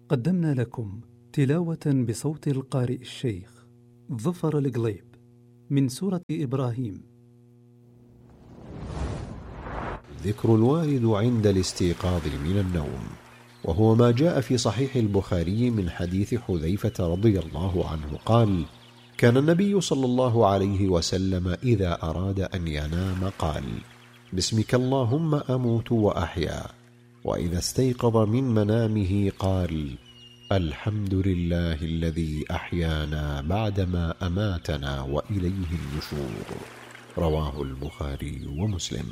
قدمنا لكم تلاوة بصوت القارئ الشيخ ظفر القليب من سورة إبراهيم. ذكر الوارد عند الاستيقاظ من النوم، وهو ما جاء في صحيح البخاري من حديث حذيفة رضي الله عنه قال: كان النبي صلى الله عليه وسلم إذا أراد أن ينام قال: باسمك اللهم أموت وأحيا. وإذا استيقظ من منامه قال: الحمد لله الذي أحيانا بعدما أماتنا وإليه النشور. رواه البخاري ومسلم.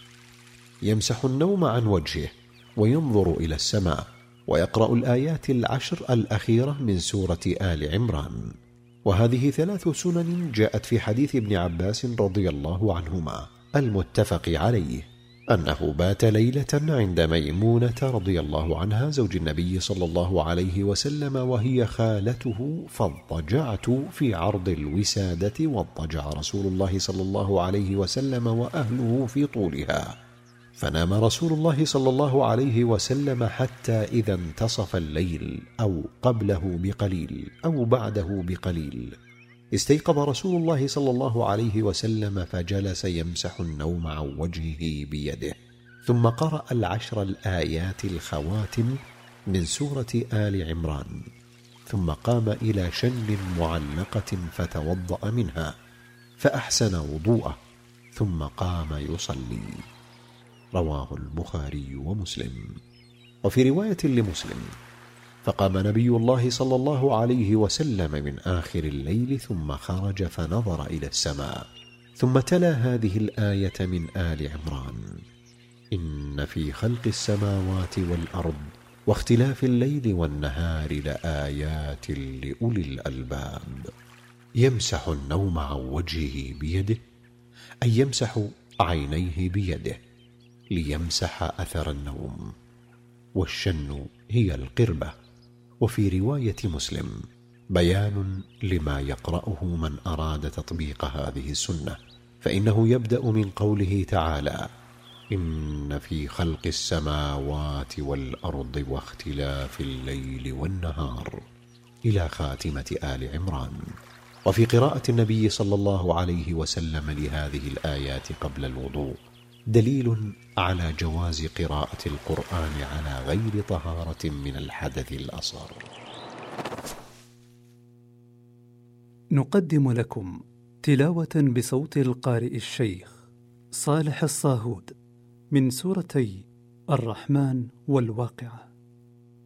يمسح النوم عن وجهه وينظر إلى السماء ويقرأ الآيات 10 الأخيرة من سورة آل عمران. وهذه 3 سنن جاءت في حديث ابن عباس رضي الله عنهما المتفق عليه أنه بات ليلة عند ميمونة رضي الله عنها زوج النبي صلى الله عليه وسلم وهي خالته، فاضطجعت في عرض الوسادة، واضطجع رسول الله صلى الله عليه وسلم وأهله في طولها، فنام رسول الله صلى الله عليه وسلم حتى إذا انتصف الليل أو قبله بقليل أو بعده بقليل استيقظ رسول الله صلى الله عليه وسلم فجلس يمسح النوم عن وجهه بيده، ثم قرأ 10 الآيات الخواتم من سورة آل عمران، ثم قام إلى شن معلقة فتوضأ منها فأحسن وضوءه، ثم قام يصلي. رواه البخاري ومسلم. وفي رواية لمسلم: فقام نبي الله صلى الله عليه وسلم من آخر الليل ثم خرج فنظر إلى السماء، ثم تلا هذه الآية من آل عمران: إن في خلق السماوات والأرض واختلاف الليل والنهار لآيات لأولي الألباب. يمسح النوم عن وجهه بيده، أي يمسح عينيه بيده ليمسح أثر النوم. والشن هي القربة. وفي رواية مسلم بيان لما يقرأه من أراد تطبيق هذه السنة، فإنه يبدأ من قوله تعالى: إن في خلق السماوات والأرض واختلاف الليل والنهار، إلى خاتمة آل عمران. وفي قراءة النبي صلى الله عليه وسلم لهذه الآيات قبل الوضوء دليل على جواز قراءة القرآن على غير طهارة من الحدث الأصغر. نقدم لكم تلاوة بصوت القارئ الشيخ صالح الصاهود من سورتي الرحمن والواقعة.